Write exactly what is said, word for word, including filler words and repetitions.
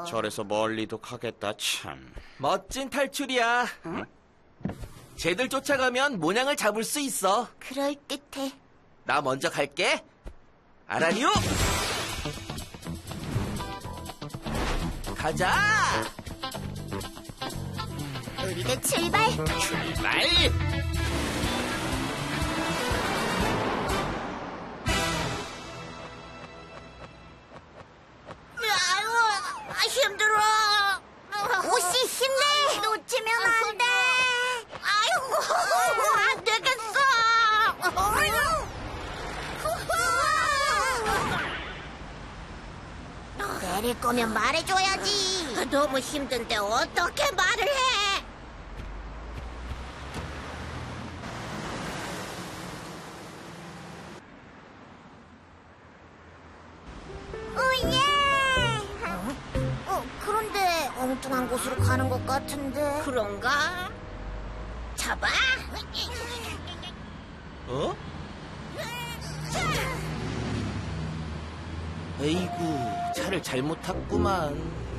저래서 멀리도 가겠다, 참. 멋진 탈출이야. 응? 쟤들 쫓아가면 모냥을 잡을 수 있어. 그럴듯해. 나 먼저 갈게. 아라니오! 가자! 우리도 출발. 출발! 아유, 힘들어. 오씨, 힘내. 놓치면 안 돼. 아이고, 안 되겠어. 내릴 거면 말해줘야지. 너무 힘든데 어떻게 말을 해? 오예! 어? 어, 그런데 엉뚱한 곳으로 가는 것 같은데. 그런가? 잡아! 어? 에이구, 차를 잘못 탔구만.